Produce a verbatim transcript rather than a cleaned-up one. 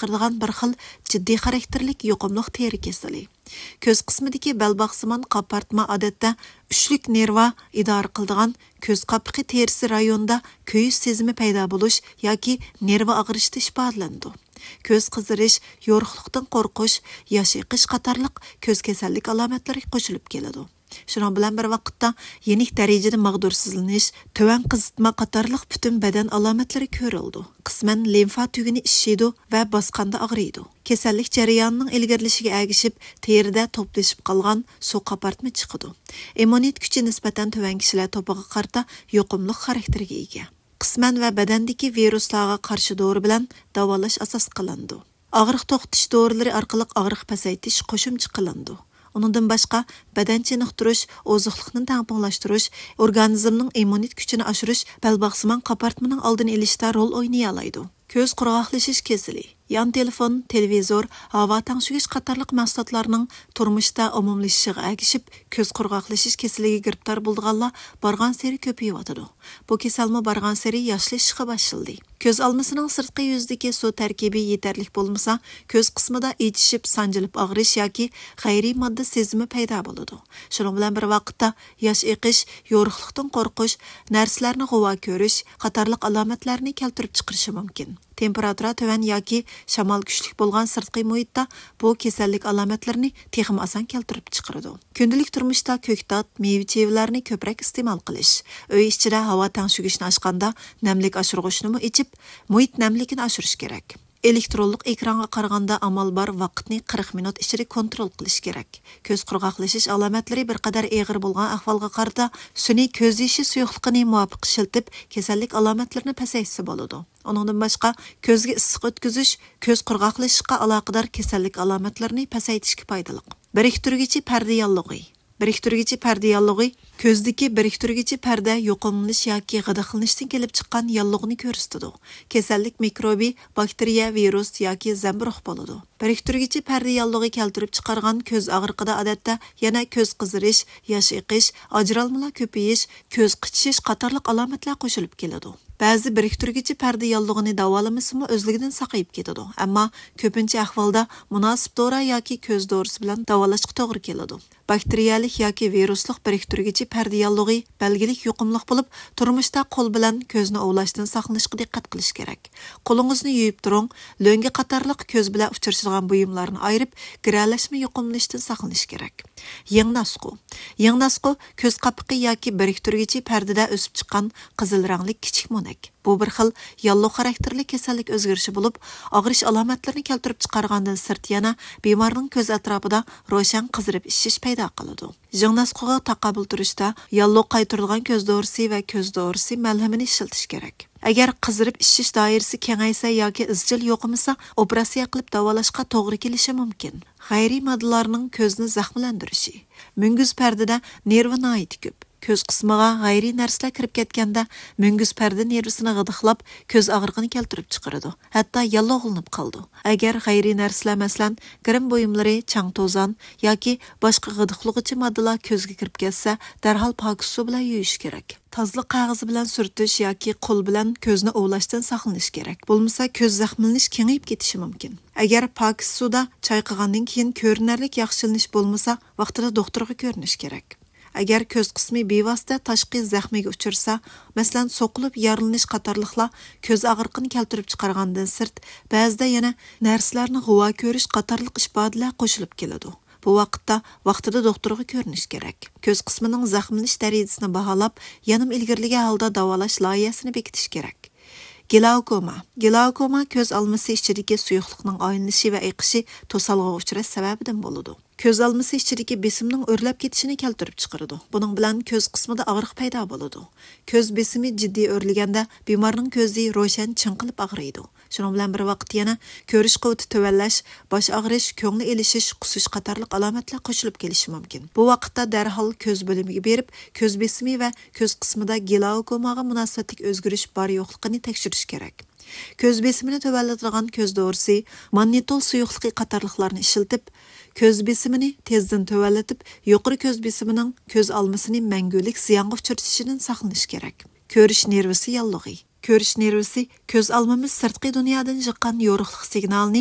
chiqaradigan bir xil jiddiy xarakterlik yuqumliq teri kasali. Ko'z qismidagi balbaqsimon qapartma odatda uchlik nerva idora qiladigan ko'z qapiqi terisi rayonida ko'yish sezimi paydo bo'lish yoki nerva og'rishda ifodalanadi. Ko'z qizirish, yo'riqlikdan qo'rqish, yosh eqish qatorliq ko'z kasallik alomatlari qo'shilib keladi. Şunun bilan bir vaqtda yenik darajada mag'dursizlanish, tuvan qizitma qatorliq butun badan alomatlari ko'rildi. Qisman limfa tuguni ishshaydi va bosqanda og'riydi. Kasallik jarayonining ilgarilishiga ergishib, terida to'plashib qolgan suv qapartma chiqadi. Immunit kuchi nisbatan tuvan kishilar to'piga qarta yuqumli xarakterga ega. Qisman va badandagi viruslarga qarshi dori bilan davolash asos qilindi. Og'riq to'xtatish dorilari orqali og'riq pasaytish qo'shimcha qilindi. Onundan başqa badan chiniqtirish, oziqlikni tamponglashtirish, organizmning immunit kuchini oshirish, balbaqsimon qapartmaning oldini olishda rol o'ynay oladi. Ko'z qurg'oqlashish kasali, yan telefon, televizor, havo tangshigish qatorliq mahsulotlarning turmushda umumlashishiga ergishib, ko'z qurg'oqlashish kasaliga giribtor bo'lganlar borgan sari ko'payib. Bu kasalma borgan sari yoshlanishga boshladi. Ko'z olmasining sirtqi yuzidagi suv tarkibi yetarli bo'lmasa, ko'z qismida echishib, sanjilib og'rish yoki g'ayriy modda sezimi paydo bo'ladi. Shuning bilan bir vaqtda yosh eqish, yo'riqlikdan qo'rqish, narsalarni g'uvo ko'rish qatorliq alomatlarni keltirib chiqarishi mumkin. Temperatura tuvan yoki shamol kuchli bo'lgan sirtqi muhitda bu kasallik alomatlarini texim oson keltirib chiqaradi. Kundalik turmushda ko'ktat, meva-chevalarni ko'proq iste'mol qilish, uy ichida havo tangshigishni ochganda namlik oshirg'ichni ichib, muhit namligini oshirish kerak. Elektronlik ekranga qaraganda amal bar vaqtni qirq minut ichida kontrol qilish kerak. Ko'z qurg'oqlashish alomatlari bir qadar og'ir bo'lgan ahvolga qarata sun'iy ko'z yoshi suyuqligini muvofiq shiltib, kasallik alomatlarini pasaytsa bo'ladi. Onundan başqa ko'zga issiq o'tkazish ko'z qurg'oqlashishga aloqador kasallik alomatlarini pasaytishga foydali. Biriktirgichi parda yallig'i Biriktirgichi parda yallig'i ko'zdagi biriktirgichi parda yo'qolinish yoki g'idiqlanishdan kelib chiqqan yallig'ni ko'rsatadi. Kasallik mikrobi, bakteriya, virus yoki zamburug' bo'ladi. Biriktirgichi parda yallig'i keltirib chiqargan ko'z og'riqida odatda yana ko'z qizirish, yosh eqish, ajralmalar ko'payish, ko'z qichish qatorliq alomatlar qo'shilib keladi. Ba'zi biriktirgichi parda yallig'ini davolamasimi o'zligidan saqayib ketadi. Ammo ko'pincha ahvolda munosib dori yoki ko'z dorisi bilan davolashga to'g'ri keladi. Bakteriyalik yoki viruslik biriktirgichi parda yallig'i belgilik yuqumliq bo'lib, turmushda qo'l bilan ko'zni ovlashdan saqlanishga diqqat qilish kerak. Qo'lingizni yuvib turing, lo'nga qatorliq ko'z bilan uchrashadigan buyumlarni ayirib, giralashma yuqumlashdan saqlanish kerak. Yangnasqu. Yangnasqu ko'z qapiqi yoki biriktirgichi pardada o'sib chiqqan qizil rangli kichik mo'nak. Bu bir xil yalloq xarakterli kasallik o'zgarishi bo'lib, og'rish alomatlarini keltirib chiqargandan sirt yana bemorning ko'z atrofida ro'shan qizirib ishish paydo qiladi. Yangnasquga taqobil turishda yalloq qaytarilgan ko'z dorisi va ko'z dorisi malhamini ishlatish kerak. Agar qizirib ishish doirasi kengaysa yoki izchil yo'qmasa, operatsiya qilib davolashga to'g'ri kelishi mumkin. G'ayriy moddalarning ko'zni zaxmlantirishi. Munguz pardada nervi noit ko'p. Ko'z qismiga g'ayriy narsalar kirib ketganda munguz parda nervisini g'idiqlab ko'z og'riqini keltirib chiqaradi. Hatto yallig'lanib qoldi. Agar g'ayriy narsalar masalan grim buyumlari, chang to'zon yoki boshqa g'idiqlug'ichi moddalar ko'zga kirib ketsa, darhol pok suv bilan yuvish kerak. Tozliq qog'ozi bilan surtish yoki qo'l bilan ko'zni ovlashdan saqlanish kerak. Bo'lmasa ko'z zaxmlanish kengayib ketishi mumkin. Agar pok suvda chayqagandan keyin ko'rinarlik yaxshilanish bo'lmasa, vaqtida doktorga ko'rinish kerak. Agar ko'z qismi bevosita tashqi zaxmiga uchirsa, masalan so'qilib yaralanish qatorliqlar ko'z og'riqini keltirib chiqargandan sirt, ba'zida yana narsalarni g'uvo ko'rish qatorliq ifodalar qo'shilib keladi. Bu vaqtda vaqtida doktorga ko'rinish kerak. Ko'z qismining zaxmlanish darajasini baholab, yanim ilgirligan holda davolash loyihasini bekitish kerak. Glaukoma. Glaukoma ko'z olmasi ichidagi suyuqlikning aylanishi va eqishi to'salg'iga uchrash sababidan bo'ladi. Ko'z olmasi ichidagi besimning o'rlab ketishini keltirib chiqaradi. Buning bilan ko'z qismida og'riq paydo bo'ladi. Ko'z besimi jiddiy o'rliganda bemorning ko'zi ro'shan chinqilib og'riydi. Shuning bilan bir vaqt yana ko'rish quvvati tuvanlash, bosh og'rish, ko'ngli elishish, qusish qatorliq alomatlar qo'shilib kelishi mumkin. Bu vaqtda darhol ko'z bo'limiga berib, ko'z besimi va ko'z qismida glaukomaga munosabatli o'zgarish bor yo'qligini tekshirish kerak. Ko'z besimini tuvanlatadigan ko'z dorisi, mannitol suyuqligi qatorliqlarni ishiltib, ko'z besimini tezdan tuvanlatib, yuqori ko'z besimining ko'z olmasini mangulik ziyonga uchratishidan saqlanish kerak. Ko'rish nervisi yallig'i. Ko'rish nervisi ko'z olmamiz sirtqi dunyodan chiqqan yorug'lik signalni